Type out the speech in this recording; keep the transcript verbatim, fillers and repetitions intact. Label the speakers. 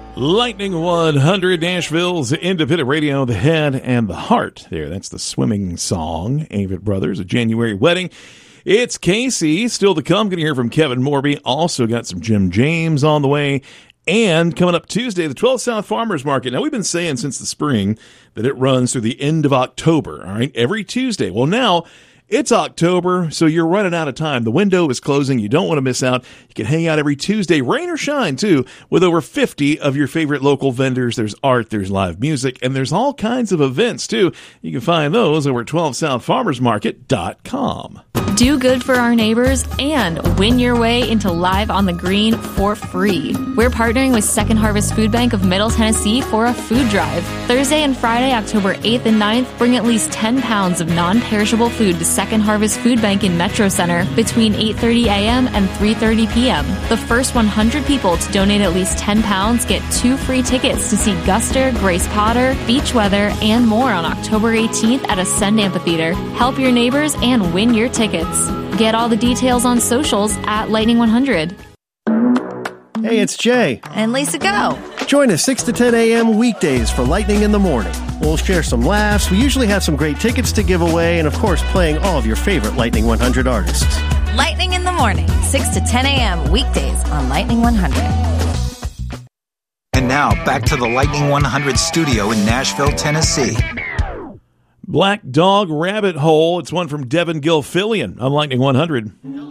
Speaker 1: Lightning one hundred, Nashville's independent radio, the head and the heart. There, that's the swimming song. Avett Brothers, A January Wedding. It's Casey. Still to come. Going to hear from Kevin Morby. Also got some Jim James on the way. And coming up Tuesday, the twelfth South Farmers Market. Now, we've been saying since the spring that it runs through the end of October, all right, every Tuesday. Well, now it's October, so you're running out of time. The window is closing. You don't want to miss out. You can hang out every Tuesday, rain or shine, too, with over fifty of your favorite local vendors. There's art, there's live music, and there's all kinds of events, too. You can find those over at twelve south farmers market dot com.
Speaker 2: Do good for our neighbors and win your way into Live on the Green for free. We're partnering with Second Harvest Food Bank of Middle Tennessee for a food drive. Thursday and Friday, October eighth and ninth, bring at least ten pounds of non-perishable food to Second Harvest Food Bank in Metro Center between eight thirty a.m. and three thirty p.m. The first one hundred people to donate at least ten pounds get two free tickets to see Guster, Grace Potter, Beach Weather, and more on October eighteenth at Ascend Amphitheater. Help your neighbors and win your tickets. Get all the details on socials at Lightning one hundred.
Speaker 3: Hey, it's Jay.
Speaker 4: And Lisa Go.
Speaker 3: Join us six to ten a.m. weekdays for Lightning in the Morning. We'll share some laughs. We usually have some great tickets to give away, and of course, playing all of your favorite Lightning one hundred artists.
Speaker 4: Lightning in the Morning, six to ten a.m. weekdays on Lightning one hundred.
Speaker 5: And now, back to the Lightning one hundred studio in Nashville, Tennessee.
Speaker 1: Black Dog Rabbit Hole. It's one from Devin Gilfillian on Lightning one hundred.